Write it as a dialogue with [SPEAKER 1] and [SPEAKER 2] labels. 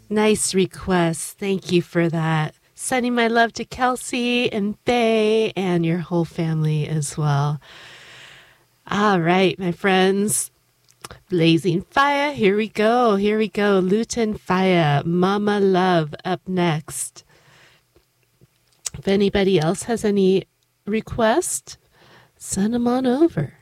[SPEAKER 1] Nice request. Thank you for that. Sending my love to Kelsey and Faye and your whole family as well. All right, my friends. Blazing Fire. Here we go. Here we go. Luton Fire. Mama Love up next. If anybody else has any requests, send them on over.